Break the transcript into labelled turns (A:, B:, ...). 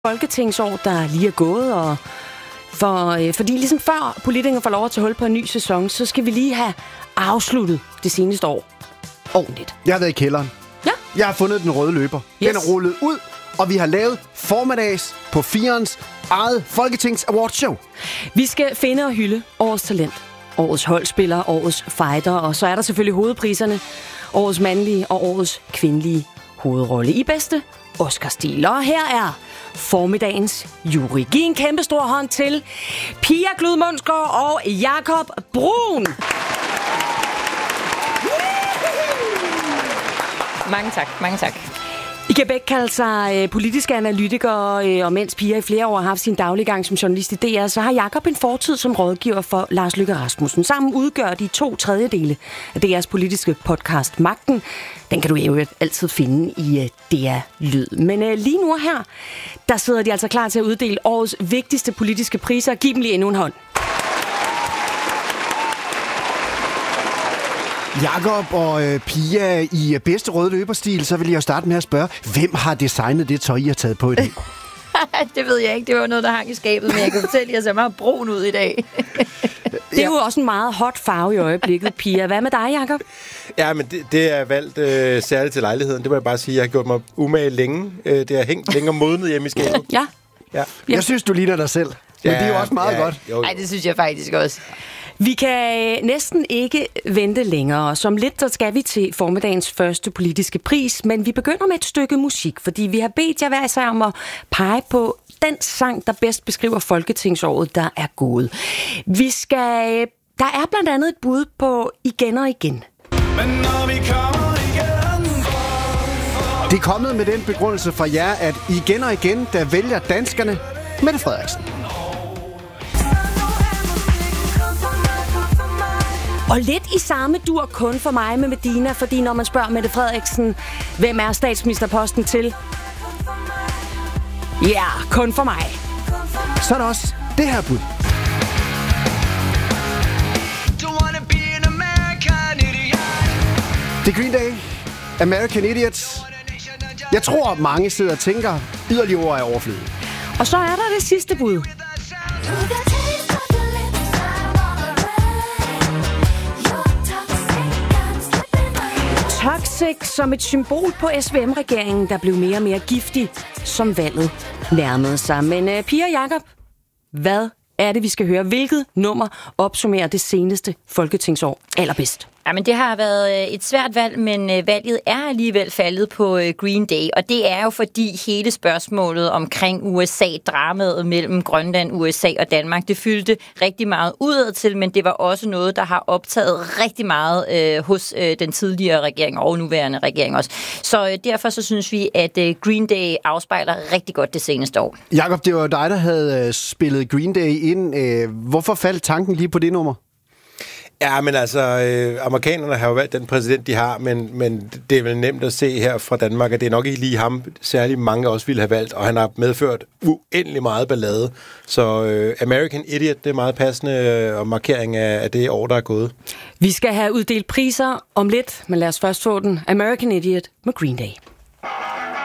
A: Folketingsår, der lige er gået, og fordi ligesom før politikerne får lov at tage hul på en ny sæson, så skal vi lige have afsluttet det seneste år ordentligt.
B: Jeg har været i kælderen.
A: Ja.
B: Jeg har fundet den røde løber.
A: Yes.
B: Den er rullet ud, og vi har lavet formiddags på 4'ernes eget Folketings Awards-show.
A: Vi skal finde og hylde årets talent, årets holdspiller, årets fighter, og så er der selvfølgelig hovedpriserne, årets mandlige og årets kvindelige hovedrolle i bedste Oscar-stil. Og her er formiddagens jury. Giv en kæmpe stor hånd til Pia Gludmundsgaard og Jakob Bruun.
C: Mange tak.
A: I kan begge kalde sig politiske analytikere, og mens Pia i flere år har haft sin dagliggang som journalist i DR, så har Jakob en fortid som rådgiver for Lars Løkke Rasmussen. Sammen udgør de 2/3 af DR's politiske podcast Magten. Den kan du jo altid finde i DR Lyd. Men lige nu her, der sidder de altså klar til at uddele årets vigtigste politiske priser. Giv dem lige endnu en hånd.
B: Jakob og Pia i bedste røde løberstil, så vil jeg jo starte med at spørge, hvem har designet det tøj, I har taget på i dag?
C: Det ved jeg ikke. Det var noget, der hang i skabet, men jeg kan fortælle, at jeg ser meget brun ud i dag.
A: Det er jo også en meget hot farve i øjeblikket, Pia. Hvad med dig, Jakob?
D: Ja, men det er valgt særligt til lejligheden. Det må jeg bare sige. Jeg har gjort mig umage længe. Det har hængt længere modnet hjemme i skabet.
A: Ja.
B: Jeg synes, du ligner dig selv. Men det er jo også meget godt.
C: Nej, det synes jeg faktisk også.
A: Vi kan næsten ikke vente længere. Som lidt, så skal vi til formiddagens første politiske pris, men vi begynder med et stykke musik, fordi vi har bedt jer hver især om at pege på den sang, der bedst beskriver folketingsåret, der er gået. Der er blandt andet et bud på Igen og Igen.
E: Men når vi kommer igen.
B: Det er kommet med den begrundelse fra jer, at igen og igen, der vælger danskerne Mette Frederiksen.
A: Og lidt i samme dur kun for mig med Medina, fordi når man spørger Mette Frederiksen, hvem er statsministerposten til? Ja, kun for mig.
B: Så er der også det her bud. Det er Green Day, American Idiots. Jeg tror, mange sidder og tænker, yderligere ord er overflødige.
A: Og så er der det sidste bud. Toxic som et symbol på SVM-regeringen, der blev mere og mere giftig, som valget nærmede sig. Men Pia og Jakob, hvad er det, vi skal høre? Hvilket nummer opsummerer det seneste folketingsår allerbedst?
C: Jamen, det har været et svært valg, men valget er alligevel faldet på Green Day. Og det er jo fordi hele spørgsmålet omkring USA-dramaet mellem Grønland, USA og Danmark, det fyldte rigtig meget udad til, men det var også noget, der har optaget rigtig meget hos den tidligere regering og nuværende regering også. Så derfor så synes vi, at Green Day afspejler rigtig godt det seneste år.
B: Jakob, det var dig, der havde spillet Green Day ind. Hvorfor faldt tanken lige på det nummer?
D: Ja, men altså, amerikanerne har jo valgt den præsident, de har, men det er vel nemt at se her fra Danmark, at det er nok ikke lige ham, særligt mange også ville have valgt, og han har medført uendelig meget ballade. Så American Idiot, det er meget passende og markering af det år, der er gået.
A: Vi skal have uddelt priser om lidt, men lad os først få den. American Idiot med Green Day.